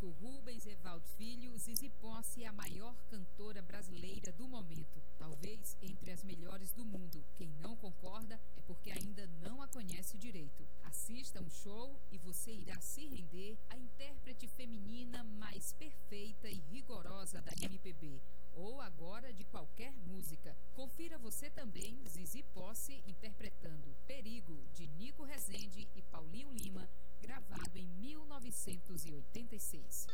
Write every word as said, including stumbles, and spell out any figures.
músico Rubens Evaldo Filho, Zizi Posse é a maior cantora brasileira do momento, talvez entre as melhores do mundo. Quem não concorda é porque ainda não a conhece direito. Assista um show e você irá se render à intérprete feminina mais perfeita e rigorosa da M P B, ou agora de qualquer música. Confira você também Zizi Posse interpretando Perigo, de Nico Rezende e Paulinho Lima, gravado em mil novecentos e oitenta e seis.